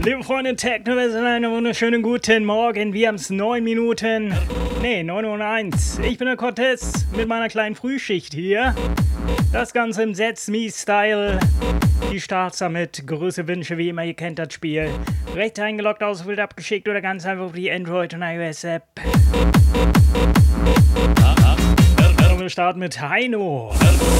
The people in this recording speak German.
Liebe Freunde, Techno-Wessel, einen wunderschönen guten Morgen. Wir haben es 9 Minuten. Ne, 9 Uhr 1. Ich bin der Cortez mit meiner kleinen Frühschicht hier. Das Ganze im That's Me-Style. Die Starts damit. Größe Wünsche, wie immer, ihr kennt das Spiel. Recht eingeloggt, ausgefüllt, abgeschickt oder ganz einfach auf die Android- und iOS-App. Wir starten mit Heino.